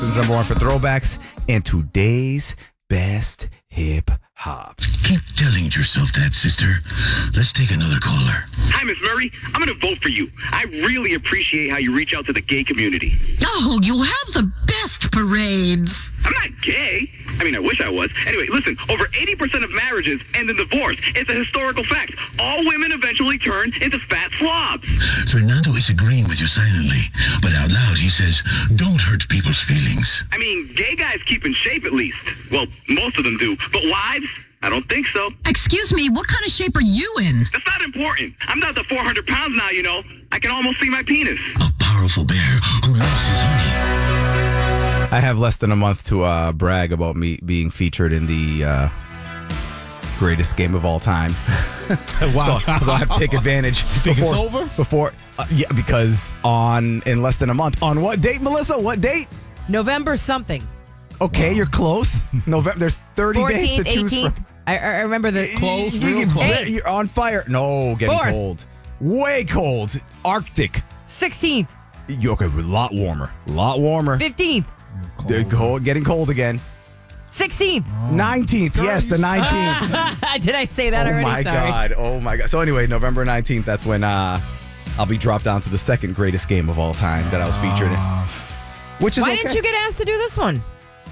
Number one for throwbacks and today's best hip hop. Keep telling yourself that, sister. Let's take another caller. Hi, Miss Murray. I'm going to vote for you. I really appreciate how you reach out to the gay community. Oh, you have the best parades. I'm not gay. I mean, I wish I was. Anyway, listen, over 80% of marriages end in divorce. It's a historical fact. All women eventually turn into fat slobs. Fernando is agreeing with you silently, but out loud he says, don't hurt people's feelings. I mean, gay guys keep in shape at least. Well, most of them do. But wives? I don't think so. Excuse me, what kind of shape are you in? That's not important. I'm not the 400 pounds now, you know. I can almost see my penis. A powerful bear who loves his honey. I have less than a month to brag about me being featured in the greatest game of all time. Wow. So I have to take advantage. You think it's over? Yeah, because in less than a month. On what date, Melissa? What date? November something. Okay, you're close. November. There's 30 days to 14th, choose 18th. from. I remember the Close, real close. You're on fire. No, getting 4th. cold. Way cold. Arctic. 16th, Okay, a lot warmer. 15th, Getting cold again. 16th. 19th. Yes, the 19th. Did I say that already? Sorry. Oh my God. So anyway, November 19th, that's when I'll be dropped down to the second greatest game of all time that I was featured in. Which is Why okay. didn't you get asked to do this one?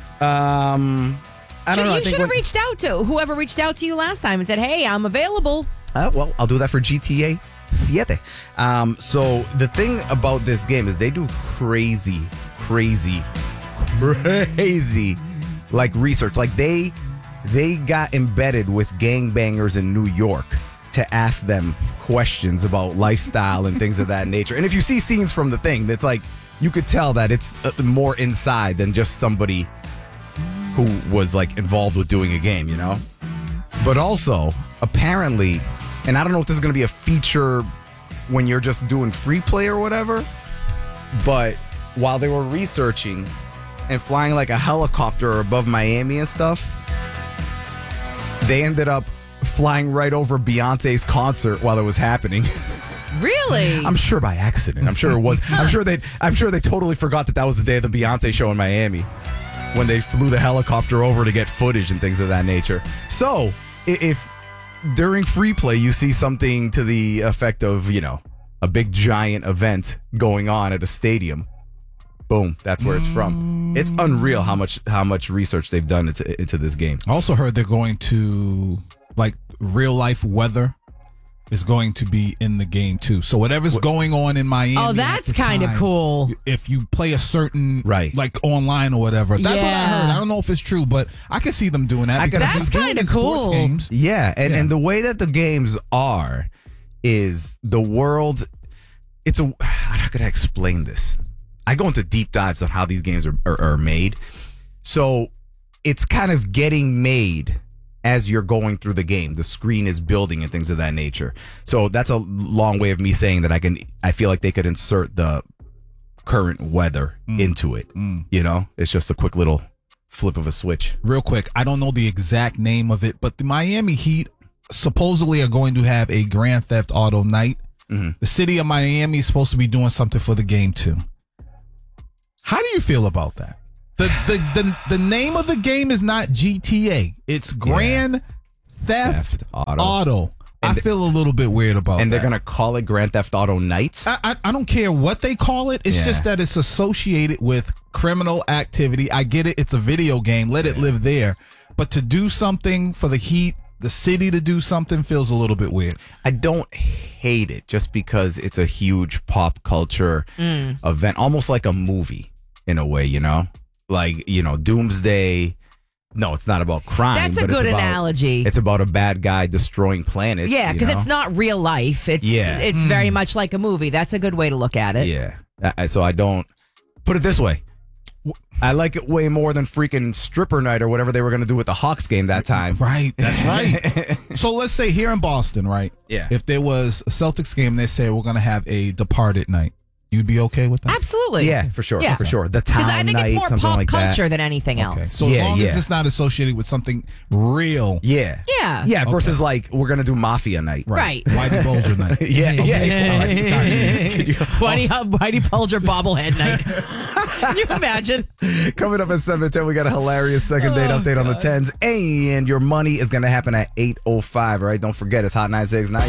I don't know. You should have reached out to whoever reached out to you last time and said, hey, I'm available. Well, I'll do that for GTA 7. So the thing about this game is they do crazy like research. Like they got embedded with gangbangers in New York to ask them questions about lifestyle and things of that nature. And if you see scenes from the thing, it's like you could tell that it's more inside than just somebody who was like involved with doing a game, you know? But also, apparently, and I don't know if this is going to be a feature when you're just doing free play or whatever, but while they were researching and flying like a helicopter above Miami and stuff, they ended up flying right over Beyonce's concert while it was happening. Really? I'm sure by accident. I'm sure it was. I'm sure they totally forgot that was the day of the Beyonce show in Miami when they flew the helicopter over to get footage and things of that nature. So, if during free play you see something to the effect of, you know, a big giant event going on at a stadium, boom, that's where it's from. It's unreal how much research they've done into this game. I also heard they're going to, like, real life weather is going to be in the game too. So whatever's going on in Miami. Oh, that's kind of cool. If you play a certain, right, like online or whatever. That's what I heard. I don't know if it's true, but I can see them doing that. That's kind of cool. Games. Yeah, and the way that the games are is the world. How could I explain this? I go into deep dives on how these games are made. So it's kind of getting made as you're going through the game. The screen is building and things of that nature. So that's a long way of me saying that I feel like they could insert the current weather into it. You know, it's just a quick little flip of a switch. Real quick, I don't know the exact name of it, but the Miami Heat supposedly are going to have a Grand Theft Auto night. The city of Miami is supposed to be doing something for the game too. How do you feel about that? The name of the game is not GTA. It's Grand Theft Auto. I feel a little bit weird about that. And they're going to call it Grand Theft Auto Night? I don't care what they call it. It's just that it's associated with criminal activity. I get it. It's a video game. Let it live there. But to do something for the Heat, the city to do something, feels a little bit weird. I don't hate it just because it's a huge pop culture event, almost like a movie in a way, you know? Like, you know, Doomsday. No, it's not about crime. That's a good analogy. It's about a bad guy destroying planets. Yeah, because it's not real life. It's very much like a movie. That's a good way to look at it. Yeah. So I don't put it this way. I like it way more than freaking stripper night or whatever they were going to do with the Hawks game that time. Right. That's right. So let's say here in Boston, right? Yeah. If there was a Celtics game, they say we're going to have a Departed night. You'd be okay with that? Absolutely. Yeah, for sure. Yeah. For sure. The town Because I think night, it's more something pop like culture that. than anything else. So Yeah, as long yeah. as it's not associated with something real. Yeah. Yeah. Yeah, versus like, we're going to do Mafia night. Right. Whitey Bulger night. Yeah, yeah. Whitey Bulger bobblehead night. Can you imagine? Coming up at 7:10, we got a hilarious second date update on the 10s. And your money is going to happen at 8:05, all right? Don't forget, it's Hot 969.